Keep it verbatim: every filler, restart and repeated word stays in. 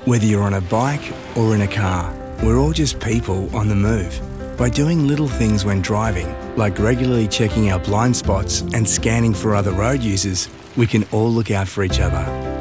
Whether you're on a bike or in a car, we're all just people on the move. By doing little things when driving, like regularly checking our blind spots and scanning for other road users, we can all look out for each other.